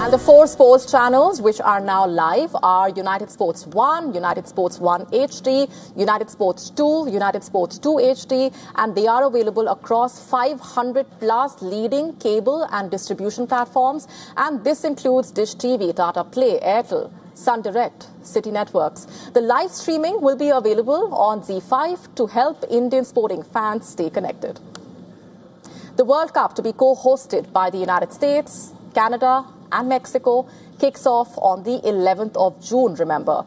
And the 4 sports channels which are now live are United Sports 1, United Sports 1 HD, United Sports 2, United Sports 2 HD, and they are available across 500 plus leading cable and distribution platforms. And this includes Dish TV, Tata Play, Airtel, Sun Direct, City Networks. The live streaming will be available on ZEE5 to help Indian sporting fans stay connected. The World Cup, to be co-hosted by the United States, Canada and Mexico, kicks off on the 11th of June, remember.